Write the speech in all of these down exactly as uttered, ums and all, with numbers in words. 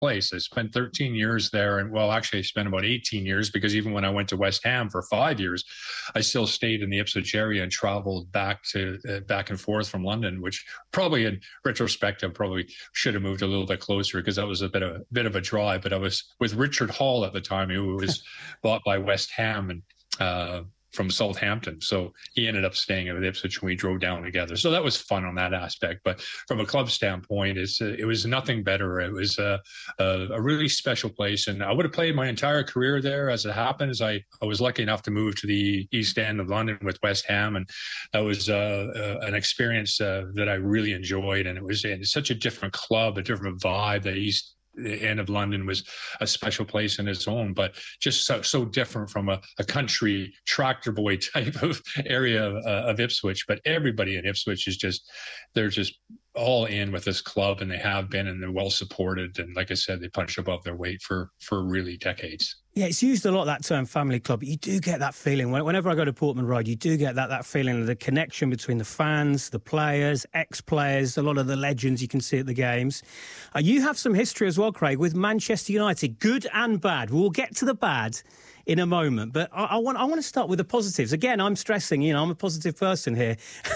place. I spent thirteen years there, and well, actually, I spent about eighteen years, because even when I went to West Ham for five years, I still stayed in the Ipswich area and traveled back to uh, back and forth from London, which probably in retrospect, I probably should have moved a little bit closer, because that was a bit of a bit of a drive. But I was with Richard Hall at the time, who was bought by West Ham and uh, from Southampton. So he ended up staying at Ipswich, and we drove down together. So that was fun on that aspect. But from a club standpoint, it's, uh, it was nothing better. It was uh, a, a really special place. And I would have played my entire career there. As it happens, I, I was lucky enough to move to the East End of London with West Ham. And that was uh, uh, an experience uh, that I really enjoyed. And it was in such a different club, a different vibe. The East The end of London was a special place in its own, but just so, so different from a, a country tractor boy type of area of, uh, of Ipswich. But everybody in Ipswich is just, they're just all in with this club, and they have been, and they're well supported. And like I said, they punch above their weight for, for really decades. Yeah, it's used a lot, that term family club. But you do get that feeling. Whenever I go to Portman Road, you do get that that feeling of the connection between the fans, the players, ex-players, a lot of the legends you can see at the games. Uh, you have some history as well, Craig, with Manchester United, good and bad. We'll get to the bad in a moment, but I, I want I want to start with the positives. Again, I'm stressing, you know, I'm a positive person here.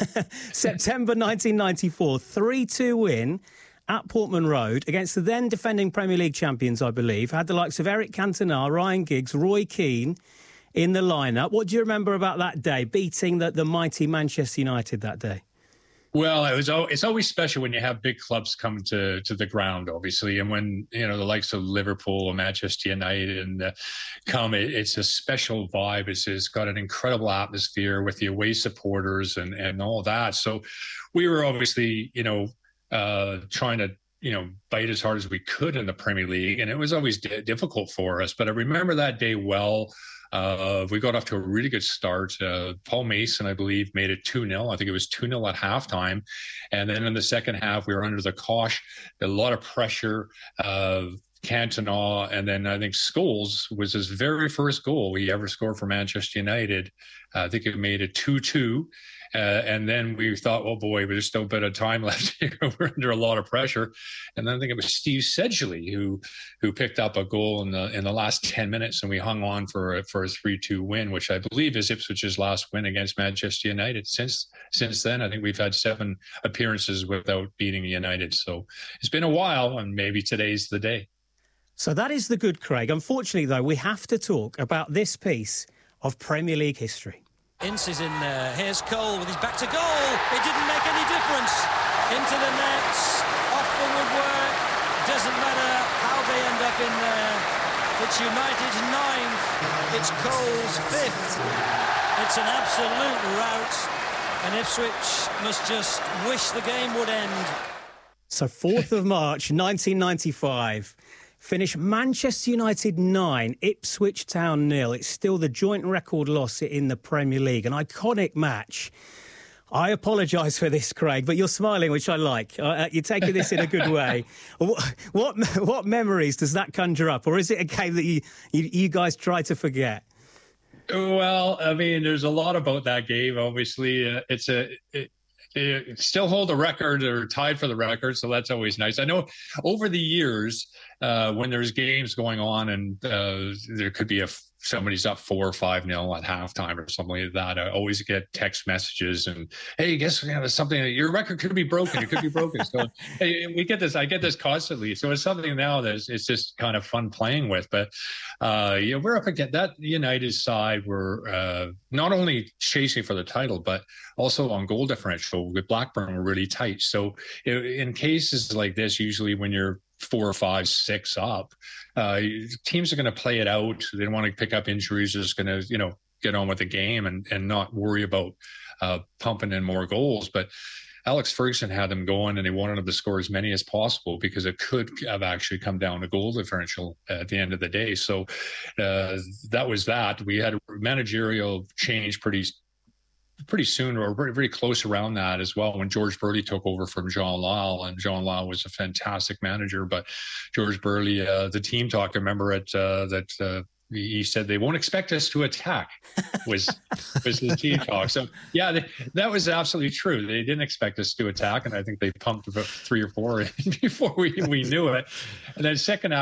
September nineteen ninety-four, three two win at Portman Road against the then defending Premier League champions, I believe. Had the likes of Eric Cantona, Ryan Giggs, Roy Keane in the lineup. What do you remember about that day, beating the, the mighty Manchester United that day? Well, it was. It's always special when you have big clubs come to, to the ground, obviously, and when you know the likes of Liverpool and Manchester United and uh, come, it, it's a special vibe. It's, it's got an incredible atmosphere with the away supporters and and all that. So, we were obviously, you know, uh, trying to you know bite as hard as we could in the Premier League, and it was always d- difficult for us. But I remember that day well. Uh, we got off to a really good start. Uh, Paul Mason, I believe, made it two nil. I think it was two nil at halftime. And then in the second half, we were under the cosh, a lot of pressure. Uh, Cantona, and then I think Scholes was his very first goal he ever scored for Manchester United. Uh, I think it made it two two. Uh, and then we thought, oh boy, but there's still a bit of time left here. We're under a lot of pressure. And then I think it was Steve Sedgley who who picked up a goal in the in the last ten minutes, and we hung on for, for a three two win, which I believe is Ipswich's last win against Manchester United. Since since then, I think we've had seven appearances without beating United. So it's been a while, and maybe today's the day. So that is the good, Craig. Unfortunately, though, we have to talk about this piece of Premier League history. Ince is in there. Here's Cole with his back to goal. It didn't make any difference. Into the net, off the woodwork. Doesn't matter how they end up in there. It's United's ninth. It's Cole's fifth. It's an absolute rout. And Ipswich must just wish the game would end. So fourth of March, nineteen ninety-five. Finish Manchester United nine, Ipswich Town nil. It's still the joint record loss in the Premier League. An iconic match. I apologise for this, Craig, but you're smiling, which I like. Uh, you're taking this in a good way. What, what what memories does that conjure up? Or is it a game that you, you, you guys try to forget? Well, I mean, there's a lot about that game, obviously. Uh, it's a... It, It still hold the record or tied for the record, so that's always nice. I know over the years, uh, when there's games going on and uh, there could be a somebody's up four or five nil at halftime or something like that, I always get text messages and, hey, guess you know, something, your record could be broken. It could be broken. So hey, we get this, I get this constantly. So it's something now that it's just kind of fun playing with. But uh, you know, we're up against that United side. We're uh, not only chasing for the title, but also on goal differential with Blackburn, we're really tight. So in cases like this, usually when you're four or five, six up, uh, teams are going to play it out. They don't want to pick up injuries. They're just going to, you know, get on with the game and, and not worry about uh, pumping in more goals. But Alex Ferguson had them going, and they wanted them to score as many as possible because it could have actually come down to goal differential at the end of the day. So uh, that was that. We had a managerial change pretty pretty soon, or very, very close around that as well, when George Burley took over from John Lyall. And John Lyall was a fantastic manager, but George Burley, uh, the team talk, I remember it, uh, that uh, he said they won't expect us to attack was was the team talk. So yeah, they, that was absolutely true. They didn't expect us to attack, and I think they pumped about three or four in before we, we knew it. And then second